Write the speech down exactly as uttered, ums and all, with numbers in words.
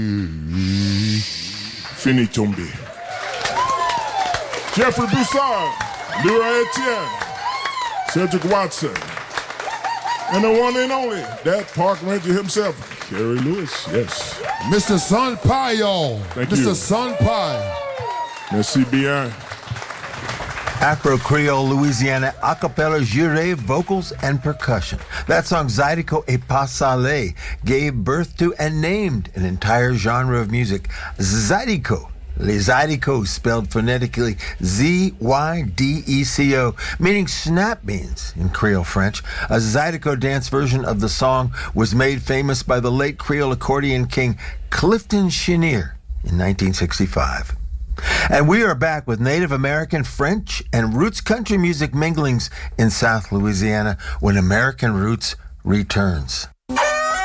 Fini Tombe. Jeffrey Broussard, Leroy Etienne, Cedric Watson, and the one and only, that park ranger himself, Kerry Lewis, yes. Mister Sampaio. Thank Mister you. Sampaio. Merci bien. Afro-Creole Louisiana acapella juré vocals and percussion. That song, Zydeco et Pas Salé, gave birth to and named an entire genre of music. Zydeco. Les Zydeco, spelled phonetically Z Y D E C O, meaning snap beans in Creole French. A Zydeco dance version of the song was made famous by the late Creole accordion king Clifton Chenier in nineteen sixty-five. And we are back with Native American, French, and roots country music minglings in South Louisiana when American Roots returns.